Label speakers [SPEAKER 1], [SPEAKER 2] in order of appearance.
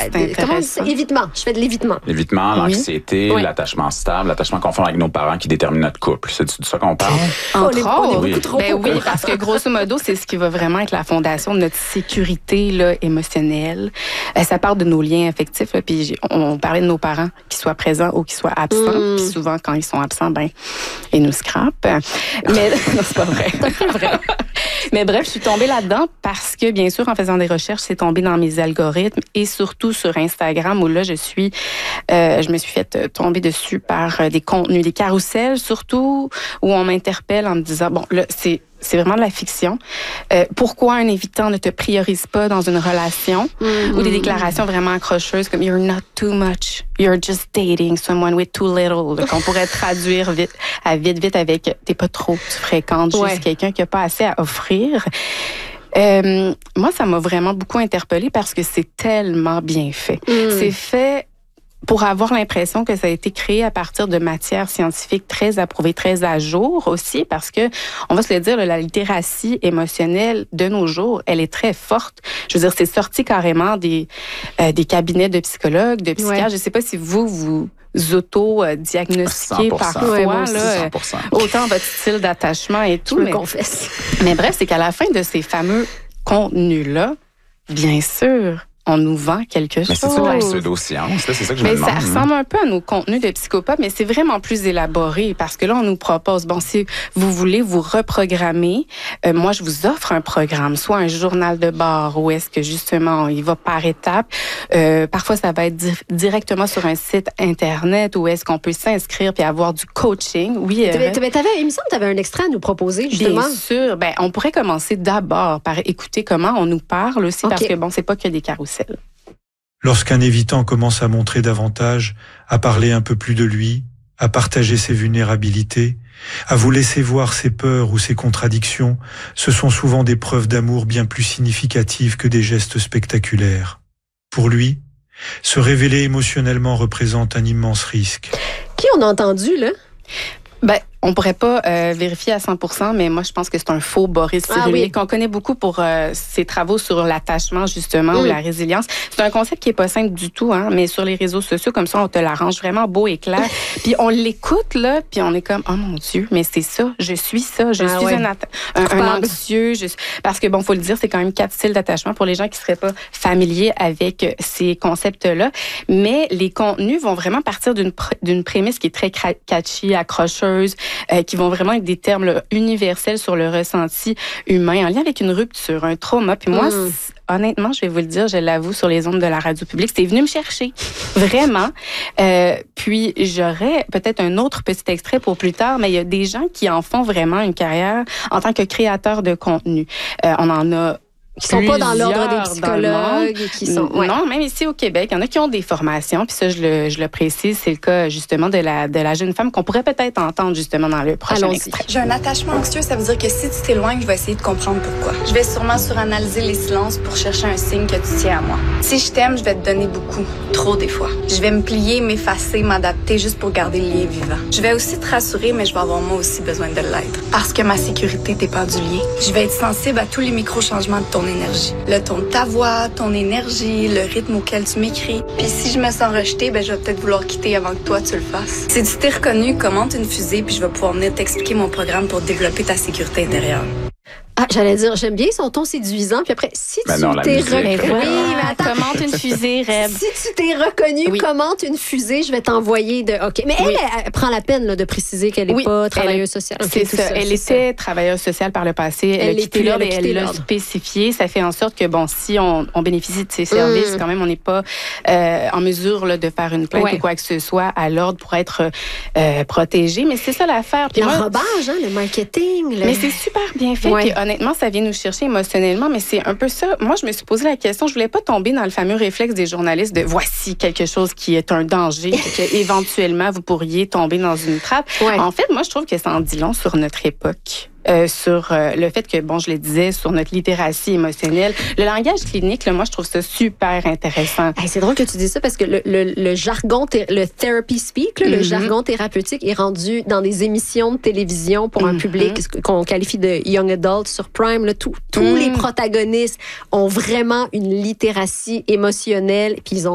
[SPEAKER 1] comment c'est? Évitement. Je fais de l'évitement.
[SPEAKER 2] L'évitement, l'anxiété, l'attachement stable, l'attachement qu'on fait avec nos parents qui détermine notre couple. C'est de ça qu'on parle?
[SPEAKER 1] On est beaucoup trop.
[SPEAKER 3] Oui, parce que grosso modo, c'est ce qui va vraiment être la fondation de notre sécurité là, émotionnelle. Ça part de nos liens affectifs. Là, puis on parlait de nos parents qui soient présents ou qui soient absents. Puis souvent, quand ils sont absents, ils nous scrapent. Mais non, c'est pas vrai. C'est pas vrai. Mais bref, je suis tombée là-dedans parce que, bien sûr, en faisant des recherches, c'est tombé dans mes algorithmes et surtout sur Instagram où là, je me suis fait tomber dessus par des contenus, des carousels surtout, où on m'interpelle en me disant, bon, là, c'est vraiment de la fiction. Pourquoi un évitant ne te priorise pas dans une relation? Ou des déclarations vraiment accrocheuses comme « You're not too much. You're just dating someone with too little. » Qu'on pourrait traduire vite avec « T'es pas trop, tu fréquentes juste quelqu'un qui a pas assez à offrir. » Moi, ça m'a vraiment beaucoup interpellée parce que c'est tellement bien fait. C'est fait pour avoir l'impression que ça a été créé à partir de matières scientifiques très approuvées, très à jour aussi, parce que, on va se le dire, la littératie émotionnelle de nos jours, elle est très forte. Je veux dire, c'est sorti carrément des cabinets de psychologues, de psychiatres. Je sais pas si vous auto-diagnostiquez parfois, là, autant votre style d'attachement et tout.
[SPEAKER 1] Je me confesse.
[SPEAKER 3] Mais bref, c'est qu'à la fin de ces fameux contenus-là, bien sûr, on nous vend quelque chose.
[SPEAKER 2] Mais c'est ça la pseudo-science, c'est ça que je me demande.
[SPEAKER 3] Ça ressemble un peu à nos contenus de psychopathes, mais c'est vraiment plus élaboré parce que là, on nous propose, bon, si vous voulez vous reprogrammer, moi, je vous offre un programme, soit un journal de bord où est-ce que justement, il va par étapes. Parfois, ça va être directement sur un site Internet où est-ce qu'on peut s'inscrire puis avoir du coaching. Oui.
[SPEAKER 1] Il me semble que tu avais un extrait à nous proposer, justement.
[SPEAKER 3] Bien sûr. On pourrait commencer d'abord par écouter comment on nous parle aussi parce que, bon, c'est pas que des carousels.
[SPEAKER 4] Lorsqu'un évitant commence à montrer davantage, à parler un peu plus de lui, à partager ses vulnérabilités, à vous laisser voir ses peurs ou ses contradictions, ce sont souvent des preuves d'amour bien plus significatives que des gestes spectaculaires. Pour lui, se révéler émotionnellement représente un immense risque.
[SPEAKER 1] Qui on a entendu, là?
[SPEAKER 3] On pourrait pas vérifier à 100%, mais moi, je pense que c'est un faux Boris Cyrulnik qu'on connaît beaucoup pour ses travaux sur l'attachement, justement, ou la résilience. C'est un concept qui est pas simple du tout, mais sur les réseaux sociaux, comme ça, on te l'arrange vraiment beau et clair. Puis on l'écoute, là, puis on est comme, oh mon Dieu, mais c'est ça, je suis ça, je suis un anxieux. Parce que, bon, faut le dire, c'est quand même 4 styles d'attachement pour les gens qui seraient pas familiers avec ces concepts-là. Mais les contenus vont vraiment partir d'une prémisse qui est très catchy, accrocheuse, qui vont vraiment être des termes là, universels sur le ressenti humain en lien avec une rupture, un trauma. Puis moi, honnêtement, je vais vous le dire, je l'avoue, sur les ondes de la radio publique, c'était venu me chercher, vraiment. Puis j'aurais peut-être un autre petit extrait pour plus tard, mais il y a des gens qui en font vraiment une carrière en tant que créateurs de contenu. On en a
[SPEAKER 1] qui sont pas dans l'ordre des psychologues, qui sont
[SPEAKER 3] non, même ici au Québec, il y en a qui ont des formations, puis ça je le précise, c'est le cas justement de la jeune femme qu'on pourrait peut-être entendre justement dans le prochain extrait.
[SPEAKER 5] J'ai un attachement anxieux, ça veut dire que si tu t'éloignes, je vais essayer de comprendre pourquoi. Je vais sûrement suranalyser les silences pour chercher un signe que tu tiens à moi. Si je t'aime, je vais te donner beaucoup, trop des fois. Je vais me plier, m'effacer, m'adapter juste pour garder le lien vivant. Je vais aussi te rassurer, mais je vais avoir moi aussi besoin de l'être. Parce que ma sécurité dépend du lien. Je vais être sensible à tous les micro-changements de ton énergie. Le ton de ta voix, ton énergie, le rythme auquel tu m'écris. Puis si je me sens rejetée, je vais peut-être vouloir quitter avant que toi tu le fasses. Si tu t'es reconnu, commente une fusée, puis je vais pouvoir venir t'expliquer mon programme pour développer ta sécurité intérieure.
[SPEAKER 1] Ah, j'allais dire, j'aime bien son ton séduisant. Puis après, si tu t'es reconnu...
[SPEAKER 3] commente une fusée, Reb.
[SPEAKER 1] Si tu t'es reconnu, commente une fusée, je vais t'envoyer de... OK. Mais elle prend la peine là, de préciser qu'elle n'est pas travailleuse sociale.
[SPEAKER 3] C'est ça. Elle était travailleuse sociale par le passé. Elle a quitté l'ordre et elle l'a spécifié. Ça fait en sorte que, bon, si on bénéficie de ses services, quand même, on n'est pas en mesure là, de faire une plainte ou quoi que ce soit à l'ordre pour être protégé. Mais c'est ça l'affaire.
[SPEAKER 1] L'enrobage, le marketing.
[SPEAKER 3] Mais c'est super bien fait. Puis, honnêtement, ça vient nous chercher émotionnellement, mais c'est un peu ça. Moi, je me suis posé la question, je voulais pas tomber dans le fameux réflexe des journalistes de voici quelque chose qui est un danger, que éventuellement vous pourriez tomber dans une trappe. En fait, moi, je trouve que ça en dit long sur notre époque. Sur le fait que, bon, je le disais, sur notre littératie émotionnelle. Le langage clinique, là, moi, je trouve ça super intéressant.
[SPEAKER 1] C'est drôle que tu dises ça parce que le jargon, le therapy speak, là, le jargon thérapeutique est rendu dans des émissions de télévision pour un public qu'on qualifie de young adult sur Prime. Là, tous les protagonistes ont vraiment une littératie émotionnelle puis ils ont